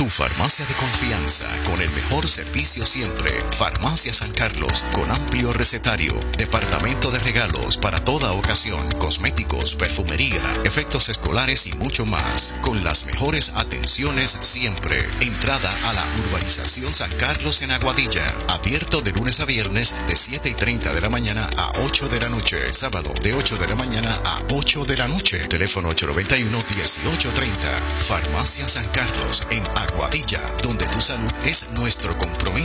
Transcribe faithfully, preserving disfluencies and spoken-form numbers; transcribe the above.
Tu farmacia de confianza, con el mejor servicio siempre. Farmacia San Carlos, con amplio recetario, departamento de regalos para toda ocasión, cosméticos, perfumería, efectos escolares y mucho más, con las mejores atenciones siempre. Entrada a la urbanización San Carlos en Aguadilla, abierto de lunes a viernes de siete y treinta de la mañana a ocho de la noche, sábado de ocho de la mañana a ocho de la noche. Teléfono ocho nueve uno, uno ocho tres cero. Farmacia San Carlos en Aguadilla, donde tu salud es nuestro compromiso.